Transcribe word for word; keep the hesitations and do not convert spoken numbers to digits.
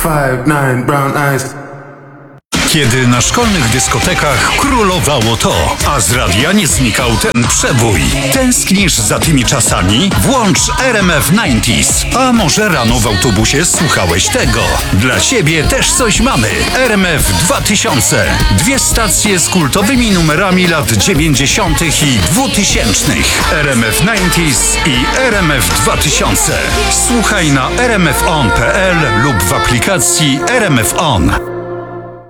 five, nine, brown eyes. Kiedy na szkolnych dyskotekach królowało to, a z radia nie znikał ten przebój. Tęsknisz za tymi czasami? Włącz R M F dziewięćdziesiąt. A może rano w autobusie słuchałeś tego? Dla ciebie też coś mamy. R M F dwa tysiące. Dwie stacje z kultowymi numerami lat dziewięćdziesiątych i dwutysięcznych. R M F dziewięćdziesiąt i R M F dwa tysiące. Słuchaj na r m f on kropka p l lub w aplikacji R M F On.